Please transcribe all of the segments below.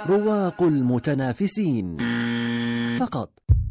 رواق المتنافسين فقط.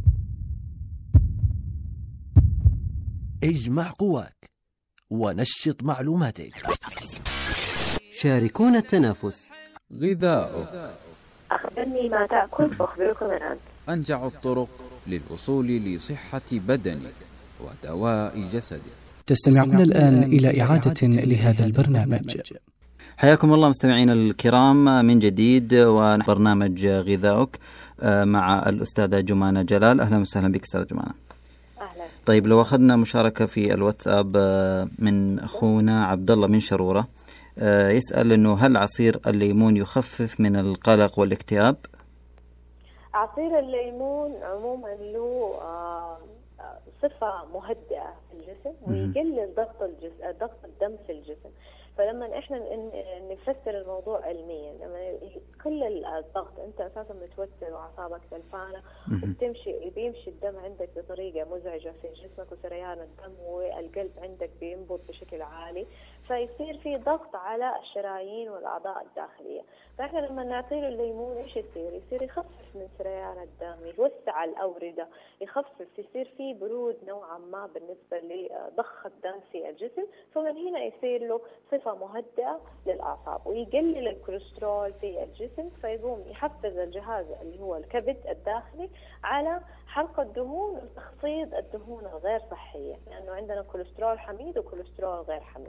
اجمع قواك ونشط معلوماتك. شاركونا التنافس. غذاؤك. أخبرني ما تأكل فأخبركم الآن. أنجع الطرق للوصول لصحة بدنك ودواء جسدك. تستمعون الآن إلى إعادة لهذا البرنامج. حياكم الله مستمعين الكرام من جديد، وبرنامج غذاؤك مع الأستاذة جمانة جلال. أهلا وسهلا بك أستاذة جمانة. أهلا. طيب، لو أخذنا مشاركة في الواتساب من أخونا عبد الله من شرورة، يسأل إنه هل عصير الليمون يخفف من القلق والاكتئاب؟ عصير الليمون عموما له صفة مهدئة في الجسم ويقلل ضغط الدم في الجسم. فلما احنا نفسر الموضوع علميا، لما كل الضغط انت اساسا متوتر واعصابك تلفانه بيمشي الدم عندك بطريقه مزعجه في جسمك، وسريان الدم والقلب عندك بينبض بشكل عالي، فيصير في ضغط على الشرايين والاعضاء الداخليه. فاحنا لما نعطيه الليمون ايش يصير يخفف من سريان الدم، يوسع الاورده، يصير في برود نوعا ما بالنسبه لضخ الدم في الجسم. فمن هنا يصير له صفه مهدئه للاعصاب، ويقلل الكوليسترول في الجسم، فيقوم يحفز الجهاز اللي هو الكبد الداخلي على حرق الدهون وتخفيض الدهون الغير صحيه، لانه عندنا كوليسترول حميد وكوليسترول غير حميد.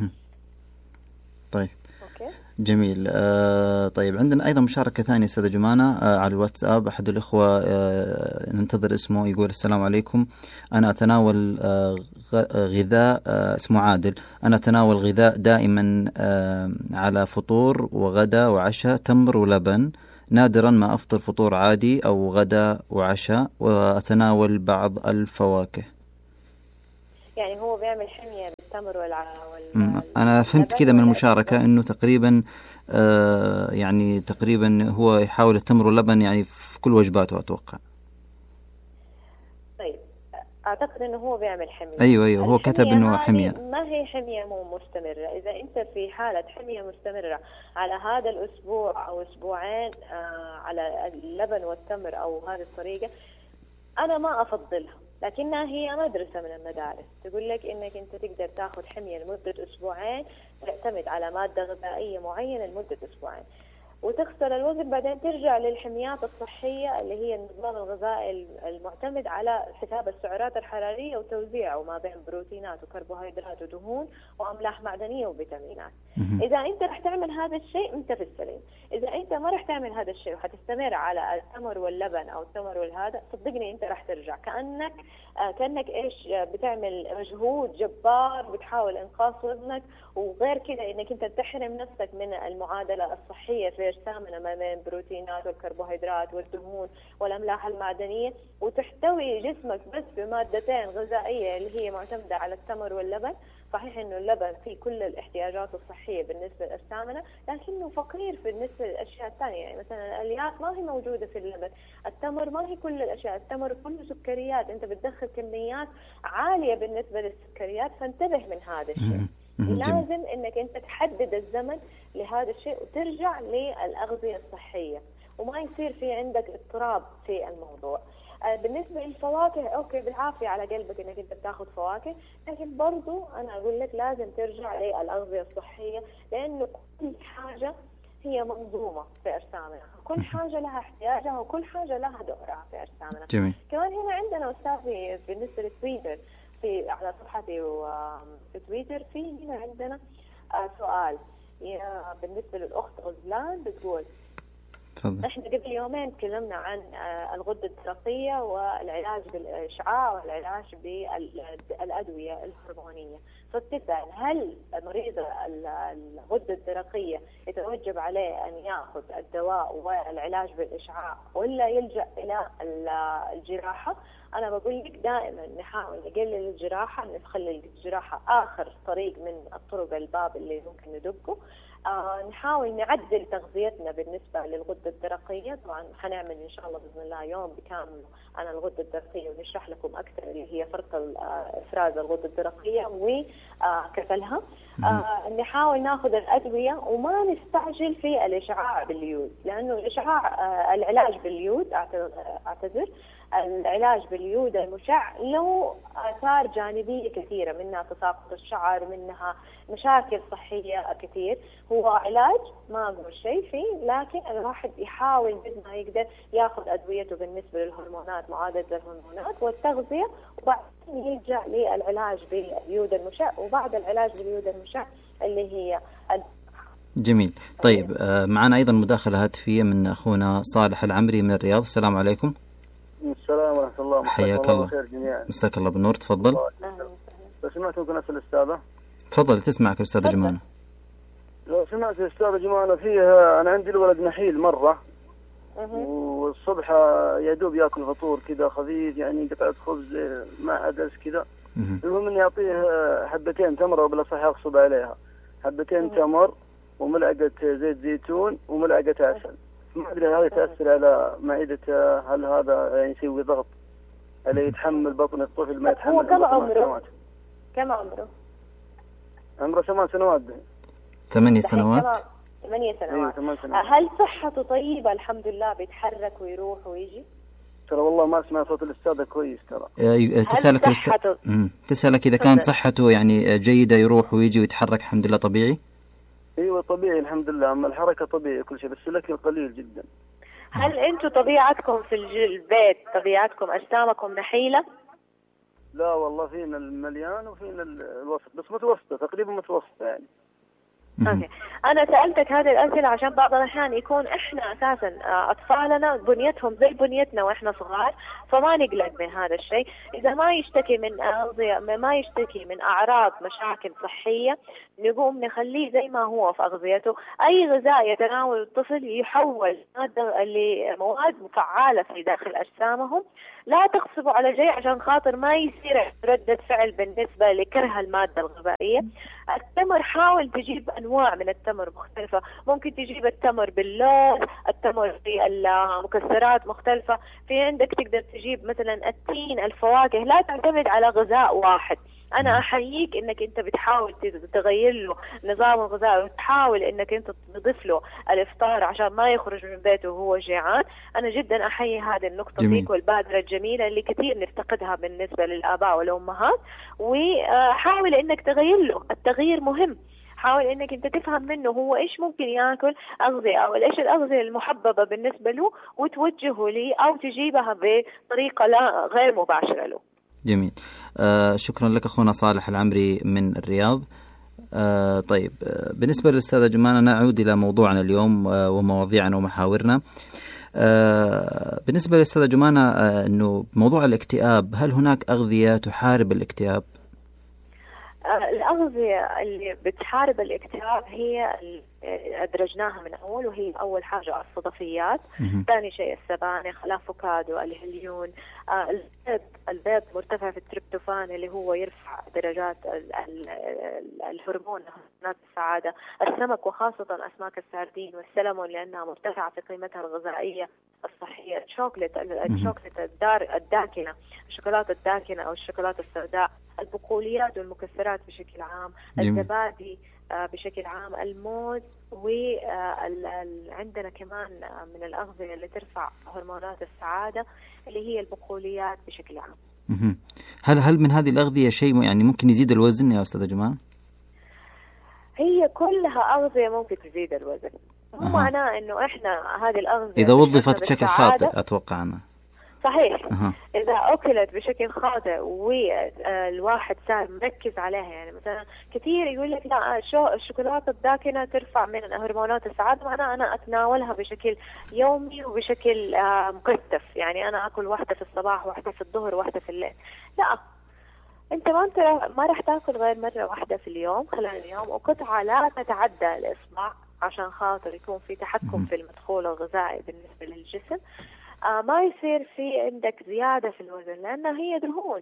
طيب. أوكي. جميل. طيب، عندنا أيضا مشاركة ثانية أستاذة جمانة على الواتساب. أحد الإخوة ننتظر اسمه، يقول: السلام عليكم، أنا أتناول غذاء اسمه عادل. أنا أتناول غذاء دائما على فطور وغدا وعشاء، تمر ولبن. نادرا ما أفطر فطور عادي أو غدا وعشاء، وأتناول بعض الفواكه. يعني هو بيعمل حمية بالتمر أنا فهمت كذا من المشاركة أنه تقريبا يعني تقريبا هو يحاول التمر واللبن يعني في كل وجباته أتوقع. طيب، أعتقد أنه هو بيعمل حمية. أيوة هو كتب أنه حمية. ما هي حمية مو مستمرة. إذا أنت في حالة حمية مستمرة على هذا الأسبوع أو أسبوعين على اللبن والتمر أو هذه الطريقة، أنا ما أفضلها، لكنها هي مدرسة من المدارس تقول لك إنك أنت تقدر تأخذ حمية لمدة أسبوعين، تعتمد على مادة غذائية معينة لمدة أسبوعين، وتخسر الوزن، بعدين ترجع للحميات الصحية اللي هي النظام الغذائي المعتمد على حساب السعرات الحرارية وتوزيعه ما بين بروتينات وكربوهيدرات ودهون وأملاح معدنية وفيتامينات. إذا أنت رح تعمل هذا الشيء أنت في السليم. إذا أنت ما رح تعمل هذا الشيء وحتستمر على التمر واللبن أو التمر والهذا، صدقني أنت رح ترجع كأنك إيش بتعمل مجهود جبار بتحاول إنقاص وزنك، وغير كده إنك أنت تحرم نفسك من المعادلة الصحية في إجسامنا ما بين البروتينات والكربوهيدرات والدهون والأملاح المعدنية، وتحتوي جسمك بس بمادتين غذائية اللي هي معتمدة على التمر واللبن. صحيح إنه اللبن فيه كل الاحتياجات الصحية بالنسبة لأجسامنا، لكنه فقير بالنسبة للأشياء الثانية. يعني مثلا الألياف ما هي موجودة في اللبن، التمر ما هي كل الأشياء، التمر كله سكريات، أنت بتدخل كميات عالية بالنسبة للسكريات، فانتبه من هذا الشيء. لازم إنك أنت تحدد الزمن لهذا الشيء وترجع للأغذية الصحية، وما يصير في عندك اضطراب في الموضوع. بالنسبة للفواكه أوكي، بالعافية على قلبك إنك أنت بتاخذ فواكه، لكن برضو أنا أقول لك لازم ترجع للأغذية الصحية، لأنه كل حاجة هي منظومة في أجسامنا، كل حاجة لها احتياجها وكل حاجة لها دورها في أجسامنا. جميل. كمان هنا عندنا أستاذي بالنسبة للتويتر، على صفحتي وفي تويتر، في هنا عندنا سؤال بالنسبة للأخت غزلان، بتقول: احنا قبل يومين تكلمنا عن الغدة الدرقية والعلاج بالإشعاع والعلاج بالأدوية الهرمونية، فبتسأل هل مريض الغدة الدرقية يتوجب عليه أن يأخذ الدواء والعلاج بالإشعاع ولا يلجأ إلى الجراحة؟ أنا بقول لك دائما نحاول نقلل الجراحة، نخلي الجراحة آخر طريق من الطرق الباب اللي ممكن ندقه. نحاول نعدل تغذيتنا بالنسبة للغدة الدرقية. طبعا حنعمل إن شاء الله بإذن الله يوم بكامل عن الغدة الدرقية ونشرح لكم أكثر اللي هي فرق إفراز الغدة الدرقية وكفلها. نحاول ناخذ الأدوية وما نستعجل في الإشعاع باليود، لأنه العلاج باليود أعتذر العلاج باليود المشع له آثار جانبية كثيرة، منها تساقط الشعر، منها مشاكل صحية كثير. هو علاج ما أقول شيء فيه، لكن الواحد يحاول قد ما يقدر ياخذ أدويته بالنسبة للهرمونات، معالجة الهرمونات والتغذية، وبعدين يرجع للعلاج باليود المشع. وبعد العلاج باليود المشع اللي هي جميل. طيب معنا أيضا مداخلة هاتفية من أخونا صالح العمري من الرياض. السلام عليكم. السلام ورحمة الله. حياك الله. خير جميعا. مساك الله بالنور. تفضل. لو سمعت ممكن أسأل الأستاذة؟ تفضل تسمعك أستاذ جمانة. لو سمعت الأستاذة جمانة فيها، أنا عندي الولد نحيل مرة، والصبح يدوب يأكل فطور كذا خفيف، يعني قطعة خبز مع عدس كذا. المهم إني أعطيه حبتين تمر، وبالأصح أغصب عليها حبتين تمر وملعقة زيت زيتون وملعقة عسل. ما أدري هذا يتأثر على معدته، هل هذا يعني يسوي ضغط عليه، يتحمل بطن الطفل ما يتحمل؟ هو كم عمره؟ عمره 8 سنوات. 8 سنوات. 8 سنوات. أيوة 8 سنوات. هل صحته طيبة؟ الحمد لله بيتحرك ويروح ويجي؟ ترى والله ما اسمع صوت الأستاذة كويس. ترى تسألك إذا كانت صحته يعني جيدة، يروح ويجي ويتحرك الحمد لله طبيعي؟ ايوه طبيعي الحمد لله، اما الحركه طبيعي كل شيء، بس الاكل قليل جدا. هل انتم طبيعتكم في البيت طبيعتكم اجسامكم نحيله؟ لا والله فينا المليان وفينا الوسط، بس متوسطه تقريبا متوسطه يعني. اوكي، انا سالتك هذه الاسئله عشان بعض الاحيان يكون احنا اساسا اطفالنا بنيتهم زي بنيتنا واحنا صغار، فما نقلق من هذا الشيء. اذا ما يشتكي من اغذيه، ما يشتكي من اعراض مشاكل صحيه، نقوم نخليه زي ما هو في اغذيته. اي غذاء يتناول الطفل يحول لمواد فعاله في داخل اجسامهم. لا تغصبوا على شيء عشان خاطر ما يصير ردة فعل بالنسبة لكره المادة الغذائية. التمر حاول تجيب أنواع من التمر مختلفة، ممكن تجيب التمر باللوز، التمر في المكسرات مختلفة، في عندك تقدر تجيب مثلا التين، الفواكه. لا تعتمد على غذاء واحد. أنا أحييك إنك أنت بتحاول تغير له نظام الغذاء، وتحاول إنك أنت تضيف له الإفطار عشان ما يخرج من بيته وهو جيعان. أنا جدا أحيي هذه النقطة فيك والبادرة الجميلة اللي كثير نفتقدها بالنسبة للآباء والأمهات. وحاول إنك تغير له، التغيير مهم. حاول إنك أنت تفهم منه هو إيش ممكن يأكل أغذية، أو إيش الأغذية المحببة بالنسبة له، وتوجهه لي أو تجيبها بطريقة لا غير مباشرة له. جميل. شكرا لك أخونا صالح العمري من الرياض. طيب بالنسبة للأستاذة جمانة نعود إلى موضوعنا اليوم ومواضيعنا ومحاورنا. بالنسبة للأستاذة جمانة أنه موضوع الاكتئاب، هل هناك أغذية تحارب الاكتئاب؟ الأغذية اللي بتحارب الاكتئاب هي أدرجناها من أول، وهي أول حاجة الصدفيات، ثاني شيء السبانخ، الأفوكادو، الهليون، البيض مرتفع في التريبتوفان اللي هو يرفع درجات الهرمون هرمونات السعادة، السمك وخاصة أسماك السردين والسلمون لأنها مرتفعة في قيمتها الغذائية الصحية، الشوكولاتة الداكنة، الشوكولاتة الداكنة أو الشوكولاتة السوداء، البقوليات والمكسرات بشكل عام، الزبادي بشكل عام، الموز، وعندنا كمان من الأغذية اللي ترفع هرمونات السعادة اللي هي البقوليات بشكل عام. هل من هذه الأغذية شيء يعني ممكن يزيد الوزن يا أستاذة جمال؟ هي كلها أغذية ممكن تزيد الوزن، مو معناه إنه إحنا هذه الأغذية إذا وظفت بشكل خاطئ أتوقع أنا. صحيح. إذا أكلت بشكل خاطئ والواحد صار مركز عليها، يعني مثلا كثير يقول لك لا الشوكولاتة الداكنة ترفع من هرمونات السعادة، معناها أنا أتناولها بشكل يومي وبشكل مكثف، يعني أنا أكل واحدة في الصباح واحدة في الظهر واحدة في الليل. لا، أنت ما راح تأكل غير مرة واحدة في اليوم خلال اليوم، وقطعة لا تتعدى الإصبع عشان خاطر يكون في تحكم في المدخول الغذائي بالنسبة للجسم. ما يصير في عندك زيادة في الوزن، لأنها هي دهون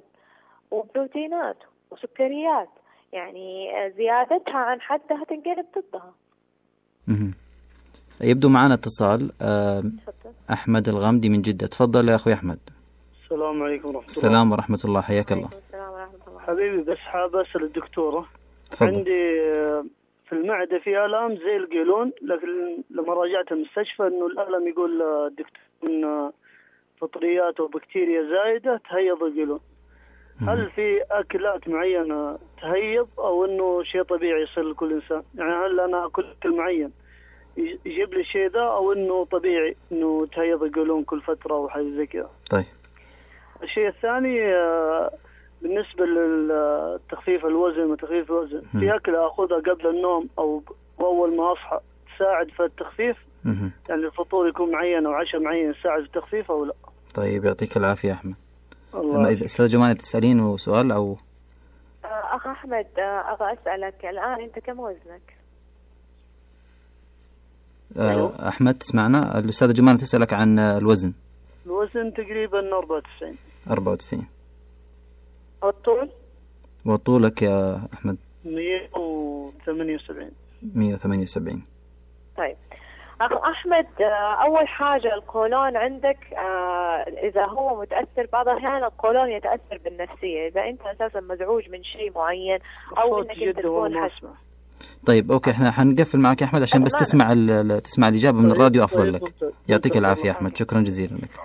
وبروتينات وسكريات، يعني زيادتها عن حدها تنقلب ضدها. يبدو معنا اتصال. أحمد الغامدي من جدة، تفضل يا أخوي أحمد. السلام عليكم ورحمة الله. السلام ورحمة الله، حياك الله. السلام ورحمة الله. حبيبي بس حاب أسأل الدكتورة. تفضل. عندي في المعدة في آلام زي القولون، لكن لما راجعت المستشفى إنه الألم يقول الدكتور إن فطريات وبكتيريا زايدة تهيض القولون. هل في أكلات معينة تهيض أو إنه شيء طبيعي يصير لكل إنسان؟ يعني هل أنا أكل أكل معين يجيب لي الشيء ذا أو إنه طبيعي إنه تهيض القولون كل فترة أو حاجة زي كذا؟ طيب. الشيء الثاني بالنسبة للتخفيف الوزن وتخفيف الوزن، في أكلة أخذها قبل النوم أو أول ما أصحى تساعد في التخفيف؟ يعني الفطور يكون معين أو عشاء معين يساعد في التخفيف أو لا؟ طيب يعطيك العافية أحمد. الله. إذا أستاذ جمانة تسألين سؤال أو أخ أحمد، أبغى أسألك الآن أنت كم وزنك؟ أحمد تسمعنا؟ الأستاذة جمانة تسألك عن الوزن. الوزن تقريبا 94. 94. والطول؟ وطولك يا أحمد؟ 178. 178. طيب أخ أحمد، أول حاجة القولون عندك إذا هو متأثر، بعض الأحيان القولون يتأثر بالنفسية، إذا أنت أساسا مزعوج من شيء معين أو إنك أنت تكون طيب أوكي، إحنا حنقفل معك يا أحمد عشان بس تسمع الإجابة من الراديو أفضل لك. يعطيك العافية أحمد، شكرا جزيلا لك.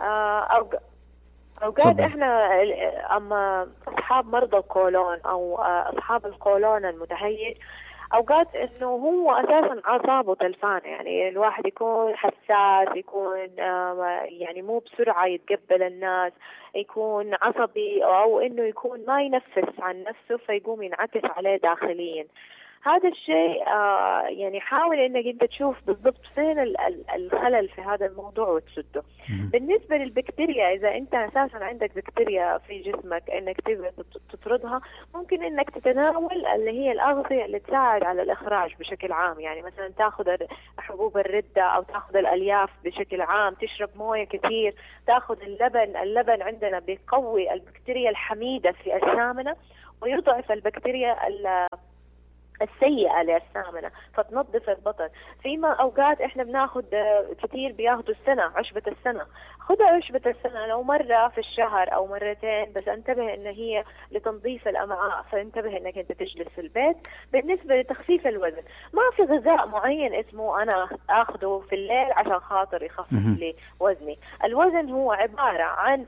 أوقات إحنا أما أصحاب مرضى القولون أو أصحاب القولون المتهيج، أوقات إنه هو أساسا أعصابه تلفانة، يعني الواحد يكون حساس، يكون يعني مو بسرعة يتقبل الناس، يكون عصبي، أو إنه يكون ما ينفس عن نفسه فيقوم ينعكس عليه داخليا. هذا الشيء يعني حاول انك انت تشوف بالضبط فين الخلل في هذا الموضوع وتسده. بالنسبة للبكتيريا، اذا انت اساسا عندك بكتيريا في جسمك انك تقدر تطردها، ممكن انك تتناول اللي هي الاغذية اللي تساعد على الاخراج بشكل عام، يعني مثلا تاخذ حبوب الردة او تاخذ الالياف بشكل عام، تشرب موية كثير، تاخذ اللبن عندنا بيقوي البكتيريا الحميدة في أجسامنا ويضعف البكتيريا السيئة للسامنة، فتنظف البطن. فيما أوقات إحنا بناخد كثير بياخدوا عشبة السنة، خذها عشبة السنة لو مرة في الشهر أو مرتين، بس انتبه إن هي لتنظيف الأمعاء، فانتبه إنك أنت تجلس في البيت. بالنسبة لتخفيف الوزن، ما في غذاء معين اسمه أنا أخذه في الليل عشان خاطر يخفف لي وزني. الوزن هو عبارة عن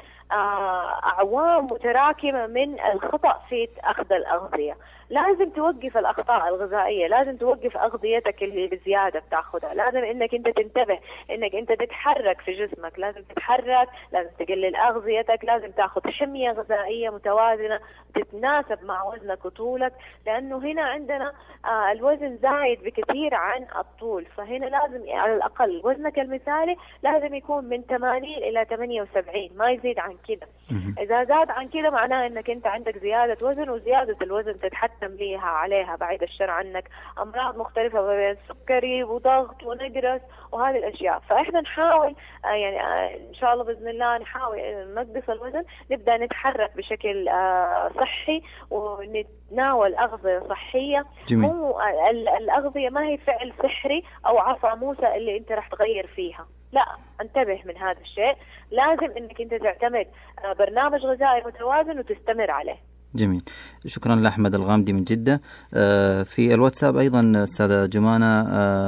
أعوام متراكمة من الخطأ في أخذ الأغذية. لازم توقف الأخطاء الغذائية، لازم توقف أغذيتك اللي بزيادة بتاخذها، لازم إنك أنت تنتبه إنك أنت تتحرك في جسمك، لازم تتحرك، لازم تقلل أغذيتك، لازم تاخذ حمية غذائية متوازنة تتناسب مع وزنك وطولك، لأنه هنا عندنا الوزن زايد بكثير عن الطول، فهنا لازم على الأقل وزنك المثالي لازم يكون من 80 إلى 78، ما يزيد عن كده. إذا زاد عن كده معناه إنك أنت عندك زيادة وزن، وزيادة الوزن تتحتم ليها عليها بعيد الشر عنك أمراض مختلفة ما بين سكري وضغط ونقرس وهذه الأشياء. فإحنا نحاول يعني إن شاء الله بإذن الله نحاول نقص الوزن، نبدأ نتحرك بشكل صحي ونتناول أغذية صحية. مو الأغذية ما هي فعل سحري أو عصا موسى اللي أنت راح تغير فيها، لا، انتبه من هذا الشيء. لازم انك انت تعتمد برنامج غذائي متوازن وتستمر عليه. جميل، شكرا لأحمد الغامدي من جدة. في الواتساب أيضا أستاذة جمانة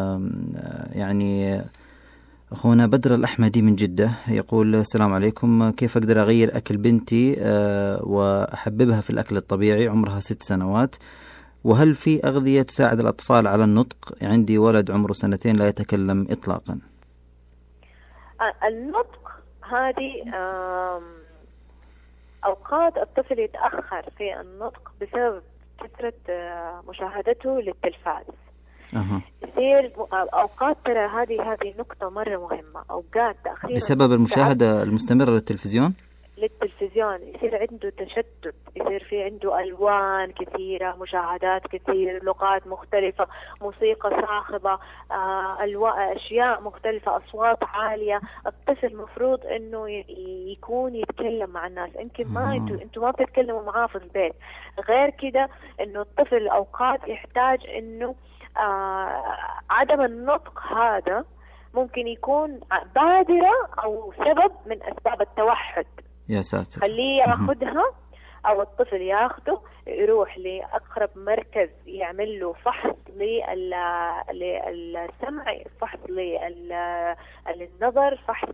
يعني أخونا بدر الأحمدي من جدة يقول: السلام عليكم، كيف أقدر أغير أكل بنتي وأحببها في الأكل الطبيعي؟ عمرها 6 سنوات، وهل في أغذية تساعد الأطفال على النطق؟ عندي ولد عمره 2 لا يتكلم إطلاقا. النطق هذه أوقات الطفل يتأخر في النطق بسبب كثرة مشاهدته للتلفاز. يصير أوقات، ترى هذه نقطة مرة مهمة، أوقات تأخير بسبب المشاهدة المستمرة للتلفزيون يصير عنده تشتت، يصير في عنده ألوان كثيرة، مشاهدات كثير، لغات مختلفة، موسيقى صاخبة، أشياء مختلفة، أصوات عالية. الطفل مفروض إنه يكون يتكلم مع الناس، يمكن ما أنتوا ما بتتكلموا معاه في البيت. غير كده إنه الطفل أوقات يحتاج إنه عدم النطق هذا ممكن يكون بادرة أو سبب من أسباب التوحد. يا ساتر. خليه ياخدها أو الطفل ياخده يروح لأقرب مركز يعمل له فحص للسمع، فحص للنظر، فحص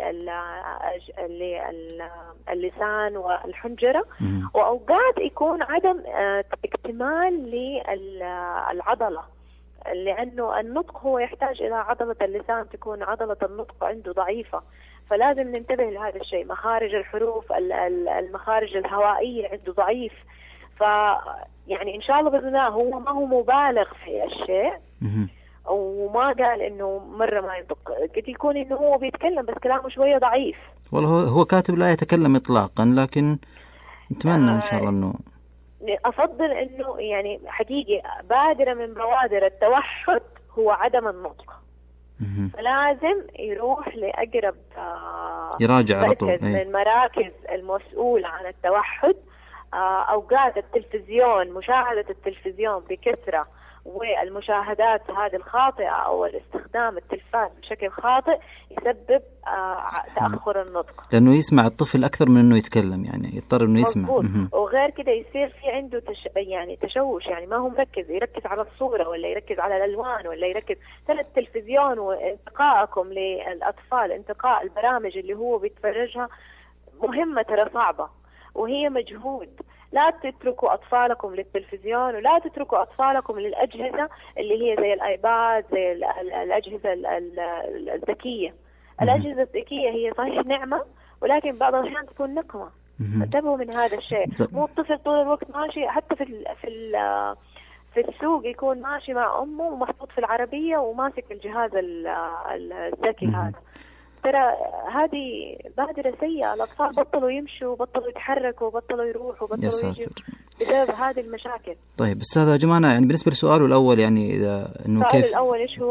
للسان والحنجرة. وأوقات يكون عدم اكتمال للعضلة، لأنه النطق هو يحتاج إلى عضلة اللسان تكون عضلة النطق عنده ضعيفة، فلازم ننتبه لهذا الشيء. مخارج الحروف، المخارج الهوائية عنده ضعيف، يعني إن شاء الله بإذن الله هو ما هو مبالغ في الشيء وما قال إنه مرة ما ينطق، قد يكون إنه هو بيتكلم بس كلامه شوية ضعيف. والله هو كاتب لا يتكلم إطلاقا، لكن نتمنى إن شاء الله إنه أفضل إنه يعني حقيقي بادرة من بوادر التوحد هو عدم النطق. فلازم يروح لأقرب يراجع على طول من مراكز المسؤولة عن التوحد. أوقات التلفزيون، مشاهدة التلفزيون بكثرة والمشاهدات هذه الخاطئة أو الاستخدام التلفاز بشكل خاطئ يسبب تأخر النطق، لأنه يسمع الطفل أكثر من أنه يتكلم، يعني يضطر أنه يسمع. وغير كده يصير في عنده يعني تشوش، يعني ما هو مركز، يركز على الصورة ولا يركز على الألوان ولا يركز. ترى التلفزيون وانتقائكم للأطفال، انتقاء البرامج اللي هو بيتفرجها مهمة ترى صعبة وهي مجهود. لا تتركوا أطفالكم للتلفزيون ولا تتركوا أطفالكم للأجهزة اللي هي زي الآيباد، زي الأجهزة الذكية. الأجهزة الذكية هي صحيح نعمة، ولكن بعض الأحيان تكون نقمة. انتبهوا من هذا الشيء. مو الطفل طول الوقت ماشي، حتى في السوق يكون ماشي مع أمه ومحطوط في العربية وماسك الجهاز الذكي هذا. ترى هذه بادرة سيئة. الأطفال بطلوا يمشوا، بطلوا يتحركوا، بطلوا يروحوا، بطلوا يجوا بسبب هذه المشاكل. طيب أستاذة جمانة، يعني بالنسبة لسؤاله الأول، يعني إنه كيف الأول إيش هو؟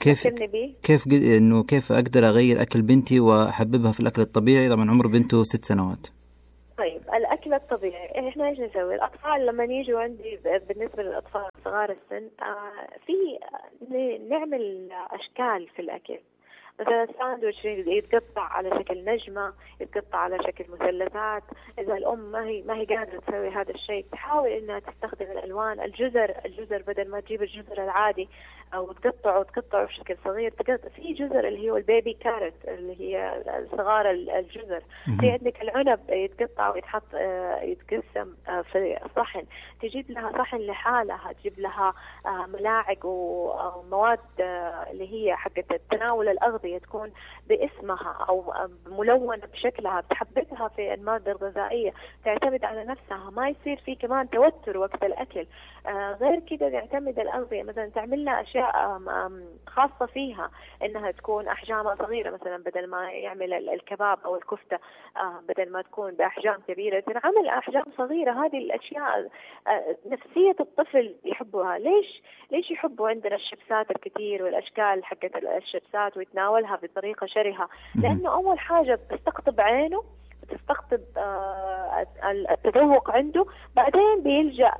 كيف أقدر أغير أكل بنتي وأحببها في الأكل الطبيعي؟ طبعا عمر بنته 6 سنوات. طيب الأكل الطبيعي إحنا إيش نسوي؟ الأطفال لما يجوا عندي بالنسبة للأطفال صغار السن في نعمل أشكال في الأكل. مثلا الساندويتش يتقطع على شكل نجمة، يتقطع على شكل مثلثات. إذا الأم ما هي قادرة تسوي هذا الشيء تحاول إنها تستخدم الألوان. الجزر بدل ما تجيب الجزر العادي أو تقطعه بشكل صغير، في جزر اللي هو البيبي كارت اللي هي صغار الجزر. في عندك العنب يتقطع ويتحط يتقسم في صحن، تجيب لها صحن لحالها، تجيب لها ملاعق ومواد اللي هي حقت تناول الأغذية تكون باسمها أو ملونة بشكلها، بتحببها في المادة الغذائية، تعتمد على نفسها، ما يصير في كمان توتر وقت الأكل. غير كده نعتمد الأغذية، مثلا تعمل لها أشياء خاصة فيها، إنها تكون أحجامها صغيرة. مثلا بدل ما يعمل الكباب أو الكفتة بدل ما تكون بأحجام كبيرة تنعمل أحجام صغيرة. هذه الأشياء نفسية الطفل يحبها. ليش يحبوا عندنا الشيبسات الكثير والأشكال حقت الشيبسات ويتناولها بطريقة شرهة؟ لأنه أول حاجة بتستقطب عينه، بتستقطب التذوق عنده، بعدين بيلجأ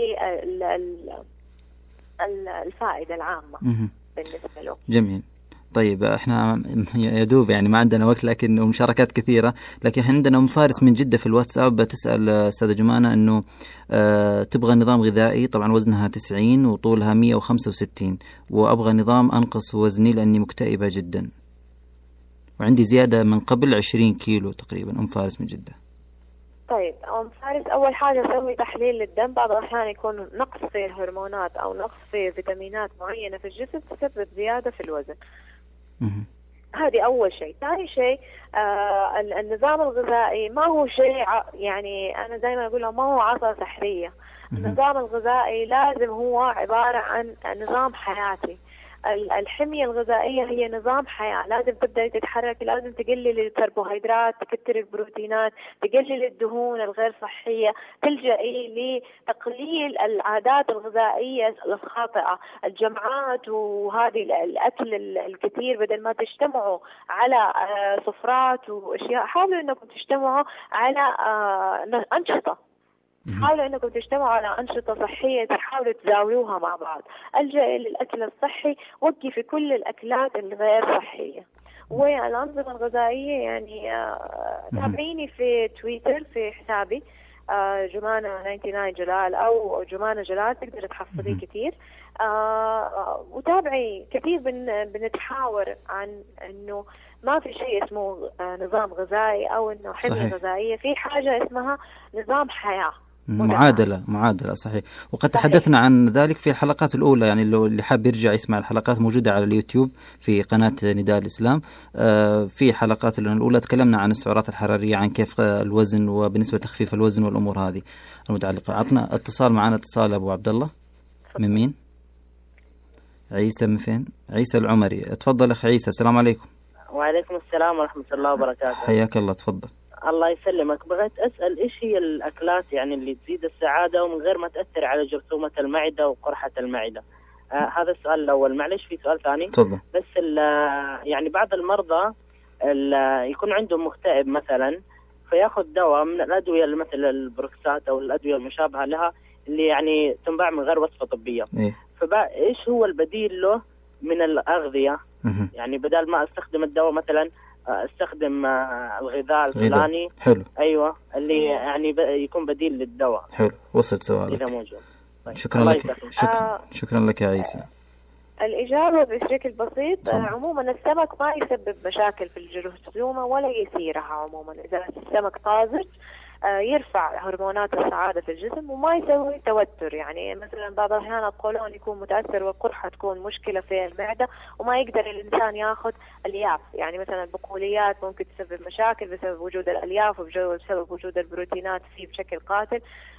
للفائدة العامة بالنسبة له. جميل. طيب احنا يدوب يعني ما عندنا وقت، لكن مشاركات كثيرة. لكن احنا عندنا أم فارس من جدة في الواتساب بتسأل أستاذة جمانة إنه تبغى نظام غذائي، طبعا وزنها 90 وطولها 165، وأبغى نظام أنقص وزني لأني مكتئبة جدا وعندي زيادة من قبل 20 كيلو تقريبا. أم فارس من جدة. طيب أم فارس، أول حاجة سوي تحليل للدم. بعض الأحيان يكون نقص في الهرمونات أو نقص في فيتامينات معينة في الجسم تسبب زيادة في الوزن. هذه أول شيء. ثاني شيء النظام الغذائي ما هو شيء يعني أنا زي ما أقول ما هو عصا سحرية. النظام الغذائي لازم هو عبارة عن نظام حياتي. الحمية الغذائية هي نظام حياة. لازم تبدأ تتحرك، لازم تقلل الكربوهيدرات، تكتر البروتينات، تقلل الدهون الغير صحية، تلجئي لتقليل العادات الغذائية الخاطئة، الجمعات وهذه الأكل الكثير. بدل ما تجتمعوا على سفرات وأشياء، حاولوا أنكم تجتمعوا على أنشطة حاولوا انكم تجتمعوا على انشطه صحيه تحاولوا تزاولوها مع بعض. الجئي للاكل الصحي، وقفي كل الاكلات الغير صحيه. والانظمه الغذائيه يعني تابعيني في تويتر في حسابي جمانة 99 جلال أو جمانة جلال، تقدر تحصلي كثير. وتابعي كثير بنتحاور عن إنه ما في شيء اسمه نظام غذائي أو إنه حمية غذائية، في حاجة اسمها نظام حياة، معادلة صحيح. وقد تحدثنا عن ذلك في الحلقات الأولى، يعني لو اللي حاب يرجع يسمع الحلقات موجودة على اليوتيوب في قناة نداء الإسلام. في حلقات الأولى تكلمنا عن السعرات الحرارية، عن كيف الوزن وبالنسبة لتخفيف الوزن والأمور هذه المتعلقة. عطنا اتصال، معنا اتصال أبو عبد الله. من مين؟ عيسى. من فين؟ عيسى العمري. تفضل أخ عيسى. السلام عليكم. وعليكم السلام ورحمة الله وبركاته. حياك الله، تفضل. الله يسلمك. بغيت أسأل إيش هي الأكلات يعني اللي تزيد السعادة ومن غير ما تأثر على جرثومة المعدة وقرحة المعدة؟ هذا السؤال الأول. معلش في سؤال ثاني. تفضل. بس يعني بعض المرضى يكون عندهم مكتئب مثلا، فياخذ دواء من الأدوية مثل البروكسات أو الأدوية المشابهة لها اللي يعني تنباع من غير وصفة طبية. إيش هو البديل له من الأغذية؟ يعني بدل ما استخدم الدواء مثلا استخدم الغذاء الفلاني. حلو. ايوه، اللي يعني يكون بديل للدواء. حلو، وصلت سؤالك اذا موجود. طيب. شكرا لك. شكرا لك يا عيسى. الإجابة بشكل بسيط. عموما السمك ما يسبب مشاكل في الجرثومة ولا يثيرها. عموما إذا السمك طازج يرفع هرمونات السعادة في الجسم وما يسوي توتر. يعني مثلا بعض الأحيان القولون يكون متأثر والقرحة تكون مشكلة في المعدة وما يقدر الإنسان ياخذ ألياف. يعني مثلا البقوليات ممكن تسبب مشاكل بسبب وجود الألياف وبسبب وجود البروتينات فيه بشكل قاتل.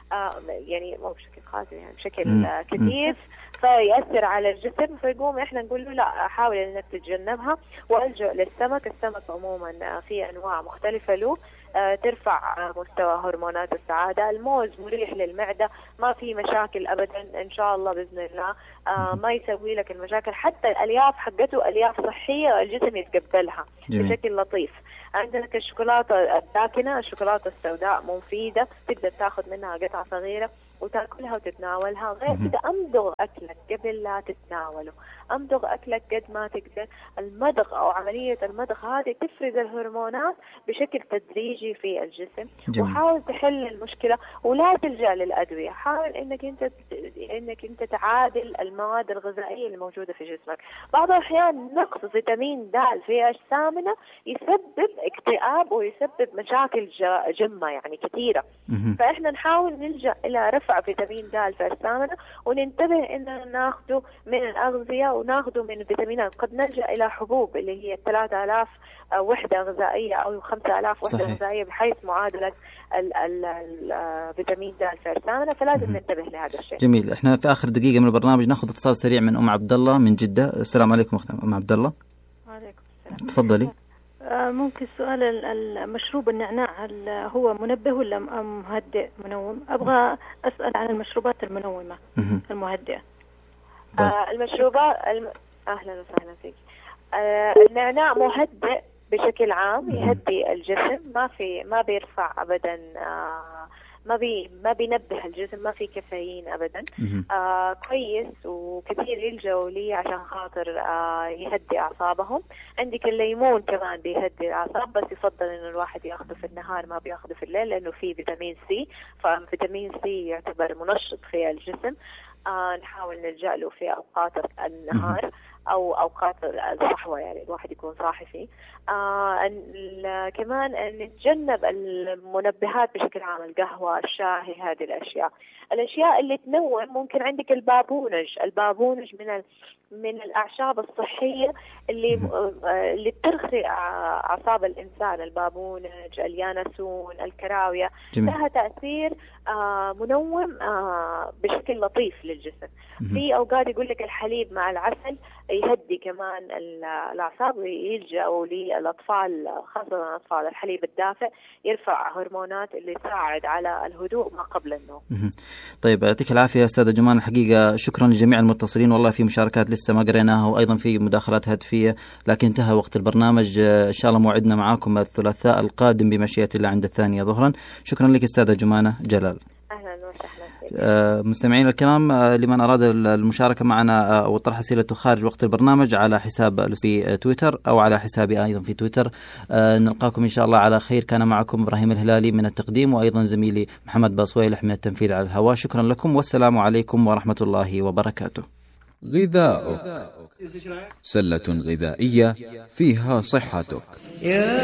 يعني مو بشكل قاتل، يعني بشكل كثيف، فيأثر على الجسم. فيقوم احنا نقول له لا، حاول انك تتجنبها والجأ للسمك. السمك عموما في انواع مختلفة له ترفع مستوى هرمونات السعادة. الموز مريح للمعدة، ما في مشاكل ابدا ان شاء الله باذن الله. ما يسوي لك المشاكل. حتى الالياف حقته الياف صحية الجسم يتقبلها بشكل لطيف. عندك الشوكولاتة الداكنة، الشوكولاتة السوداء مفيدة، تقدر تاخذ منها قطعة صغيرة وتاكلها وتتناولها. غير كده امضغ اكلك قبل لا تتناوله، امضغ اكلك قد ما تقدر. المضغ او عملية المضغ هذه تفرز الهرمونات بشكل تدريجي في الجسم. وحاول تحل المشكلة ولا تلجأ للأدوية. حاول انك انت تعادل المواد الغذائية الموجودة في جسمك. بعض الأحيان نقص فيتامين د في أجسامنا يسبب اكتئاب ويسبب مشاكل جمة يعني كثيرة. فإحنا نحاول نلجأ إلى رفع فيتامين د في أجسامنا وننتبه إننا ناخده من الأغذية وناخده من الفيتامينات. قد نلجأ إلى حبوب اللي هي 3000 وحدة غذائية أو 5000 وحدة غذائية بحيث معادلة الفيتامين د في أجسامنا. فلازم ننتبه لهذا الشيء. جميل. احنا في آخر دقيقة من البرنامج ناخذ اتصال سريع من أم عبد الله من جدة. السلام عليكم أم عبد الله. وعليكم السلام. تفضلي. ممكن سؤال المشروب النعناع هل هو منبه ولا مهدئ منوم؟ أبغى أسأل عن المشروبات المنومة المهدئة. المشروبات أهلا وسهلا فيك. النعناع مهدئ بشكل عام، يهدي الجسم، ما بيرفع أبدا، ما بينبه الجسم، ما في كافيين أبدا. كويس. وكثير يلجأوا لي عشان خاطر يهدي أعصابهم. عندك الليمون كمان بيهدي الأعصاب، بس يفضل إنه الواحد يأخذه في النهار ما بيأخذه في الليل لأنه فيه فيتامين سي. ففيتامين سي يعتبر منشط في الجسم. نحاول نلجأ له في أوقات النهار أو أوقات الصحوة، يعني الواحد يكون صاحي فيه. كمان نتجنب المنبهات بشكل عام، القهوة، الشاي، هذه الأشياء اللي تنوم. ممكن عندك البابونج من الأعشاب الصحية اللي ترخي أعصاب الإنسان. البابونج، اليانسون، الكراوية لها تأثير منوم بشكل لطيف للجسم. في أوقات يقول لك الحليب مع العسل يهدي كمان الأعصاب. ويلجأوا للأطفال، خاصة الأطفال، الحليب الدافئ يرفع هرمونات اللي تساعد على الهدوء ما قبل النوم. طيب يعطيك العافية أستاذة جمان. الحقيقة شكرا لجميع المتصلين، والله في مشاركات لسه ما قريناها وأيضا في مداخلات هاتفية، لكن انتهى وقت البرنامج. إن شاء الله موعدنا معاكم الثلاثاء القادم بمشيئة الله عند 2:00 ظهرا. شكرا لك أستاذة جمانة جلال. أهلا مستمعين الكرام، لمن أراد المشاركة معنا أو طرح أسئلة خارج وقت البرنامج على حساب في تويتر أو على حسابي أيضا في تويتر. نلقاكم إن شاء الله على خير. كان معكم إبراهيم الهلالي من التقديم، وأيضا زميلي محمد باصويلح من التنفيذ على الهواء. شكرا لكم والسلام عليكم ورحمة الله وبركاته. غذاؤك، سلة غذائية فيها صحتك.